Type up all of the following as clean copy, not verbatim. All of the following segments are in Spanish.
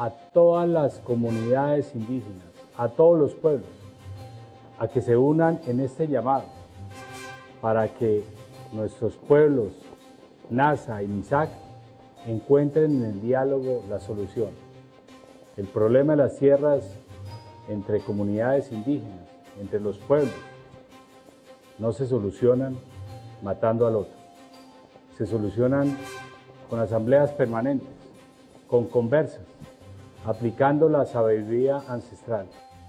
a todas las comunidades indígenas, a todos los pueblos, a que se unan en este llamado para que nuestros pueblos, Nasa y Misak, encuentren en el diálogo la solución. El problema de las tierras entre comunidades indígenas, entre los pueblos, no se solucionan matando al otro. Se solucionan con asambleas permanentes, con conversas, aplicando la sabiduría ancestral.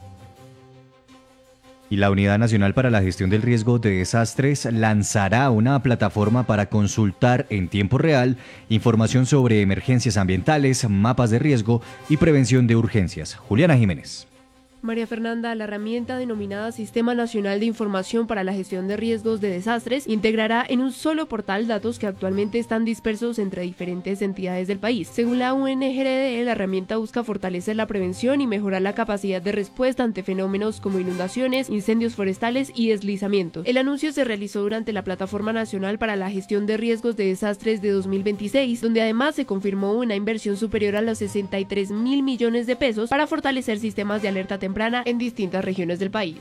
Y la Unidad Nacional para la Gestión del Riesgo de Desastres lanzará una plataforma para consultar en tiempo real información sobre emergencias ambientales, mapas de riesgo y prevención de urgencias. Juliana Jiménez. María Fernanda, la herramienta denominada Sistema Nacional de Información para la Gestión de Riesgos de Desastres integrará en un solo portal datos que actualmente están dispersos entre diferentes entidades del país. Según la UNGRD, la herramienta busca fortalecer la prevención y mejorar la capacidad de respuesta ante fenómenos como inundaciones, incendios forestales y deslizamientos. El anuncio se realizó durante la Plataforma Nacional para la Gestión de Riesgos de Desastres de 2026, donde además se confirmó una inversión superior a los 63.000 millones de pesos para fortalecer sistemas de alerta temprana en distintas regiones del país.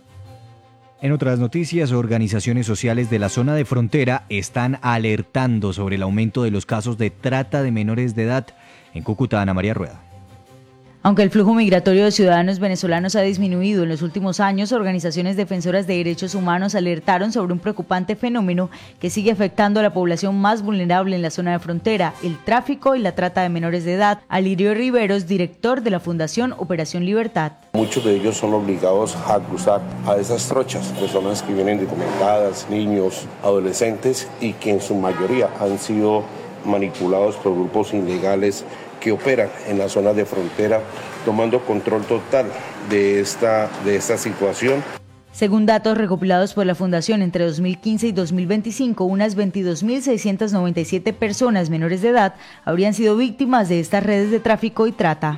En otras noticias, organizaciones sociales de la zona de frontera están alertando sobre el aumento de los casos de trata de menores de edad. En Cúcuta, Ana María Rueda. Aunque el flujo migratorio de ciudadanos venezolanos ha disminuido en los últimos años, organizaciones defensoras de derechos humanos alertaron sobre un preocupante fenómeno que sigue afectando a la población más vulnerable en la zona de frontera, el tráfico y la trata de menores de edad. Alirio Riveros, director de la Fundación Operación Libertad. Muchos de ellos son obligados a cruzar a esas trochas, personas que vienen documentadas, niños, adolescentes y que en su mayoría han sido manipulados por grupos ilegales que operan en las zonas de frontera, tomando control total de esta situación. Según datos recopilados por la Fundación entre 2015 y 2025, unas 22.697 personas menores de edad habrían sido víctimas de estas redes de tráfico y trata.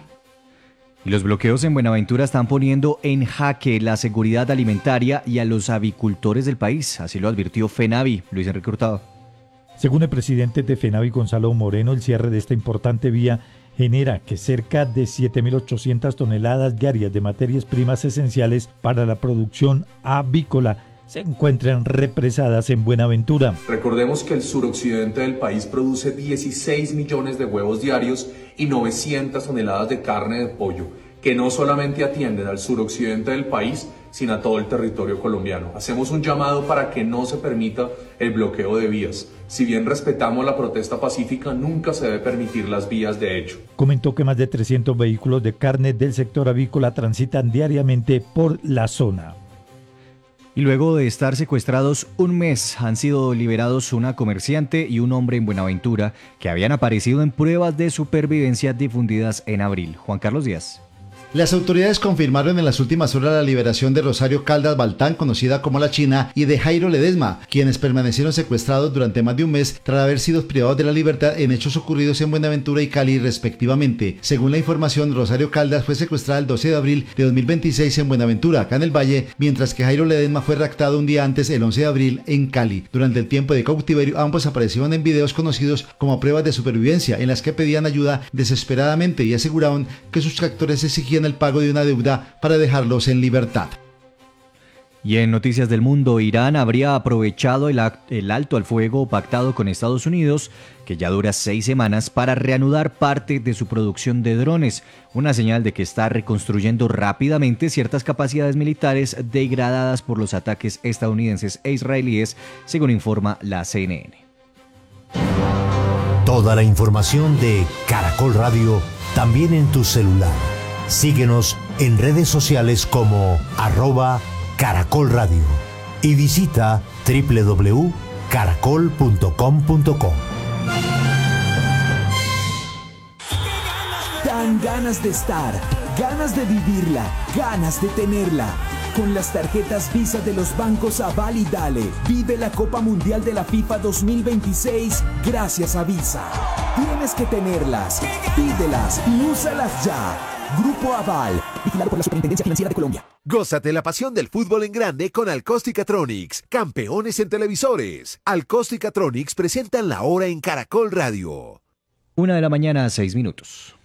Y los bloqueos en Buenaventura están poniendo en jaque la seguridad alimentaria y a los avicultores del país, así lo advirtió FENAVI. Luis Enrique Hurtado. Según el presidente de FENAVI, Gonzalo Moreno, el cierre de esta importante vía genera que cerca de 7.800 toneladas diarias de materias primas esenciales para la producción avícola se encuentran represadas en Buenaventura. Recordemos que el suroccidente del país produce 16 millones de huevos diarios y 900 toneladas de carne de pollo, que no solamente atienden al suroccidente del país, sino a todo el territorio colombiano. Hacemos un llamado para que no se permita el bloqueo de vías. Si bien respetamos la protesta pacífica, nunca se debe permitir las vías de hecho. Comentó que más de 300 vehículos de carne del sector avícola transitan diariamente por la zona. Y luego de estar secuestrados un mes, han sido liberados una comerciante y un hombre en Buenaventura que habían aparecido en pruebas de supervivencia difundidas en abril. Juan Carlos Díaz. Las autoridades confirmaron en las últimas horas la liberación de Rosario Caldas Baltán, conocida como La China, y de Jairo Ledesma, quienes permanecieron secuestrados durante más de un mes tras haber sido privados de la libertad en hechos ocurridos en Buenaventura y Cali respectivamente. Según la información, Rosario Caldas fue secuestrada el 12 de abril de 2026 en Buenaventura, acá en el Valle, mientras que Jairo Ledesma fue raptado un día antes, el 11 de abril, en Cali. Durante el tiempo de cautiverio, ambos aparecieron en videos conocidos como pruebas de supervivencia, en las que pedían ayuda desesperadamente y aseguraban que sus captores exigían el pago de una deuda para dejarlos en libertad. Y en noticias del mundo, Irán habría aprovechado el alto al fuego pactado con Estados Unidos, que ya dura 6 semanas, para reanudar parte de su producción de drones, una señal de que está reconstruyendo rápidamente ciertas capacidades militares degradadas por los ataques estadounidenses e israelíes, según informa la CNN. Toda la información de Caracol Radio también en tu celular. Síguenos en redes sociales como @Caracol Radio y visita www.caracol.com.co. Dan ganas de estar, ganas de vivirla, ganas de tenerla. Con las tarjetas Visa de los bancos Aval y Dale, vive la Copa Mundial de la FIFA 2026 gracias a Visa. Tienes que tenerlas, pídelas y úsalas ya. Grupo Aval, vigilado por la Superintendencia Financiera de Colombia. Gózate la pasión del fútbol en grande con Alcosticatronics, campeones en televisores. Alcosticatronics presentan la hora en Caracol Radio. 1 de la mañana, 6 minutos.